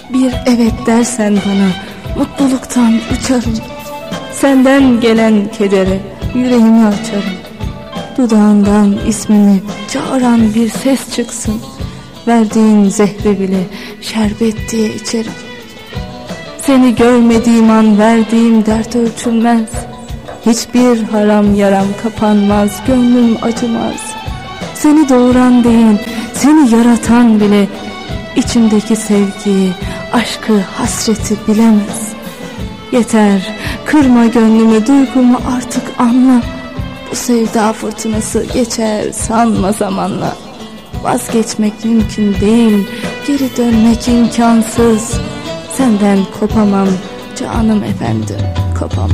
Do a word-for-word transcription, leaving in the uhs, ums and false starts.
Bir evet dersen bana mutluluktan uçarım. Senden gelen kedere yüreğimi açarım. Dudağından ismimi çağıran bir ses çıksın. Verdiğin zehri bile şerbet diye içerim. Seni görmediğim an verdiğim dert ölçülmez. Hiçbir haram yaram kapanmaz, gönlüm acımaz. Seni doğuran değil, seni yaratan bile içimdeki sevgiyi, aşkı, hasreti bilemez. Yeter, kırma gönlümü, duygumu artık anla. Bu sevda fırtınası geçer sanma zamanla. Vazgeçmek mümkün değil, geri dönmek imkansız. Senden kopamam canım efendim, kopamam.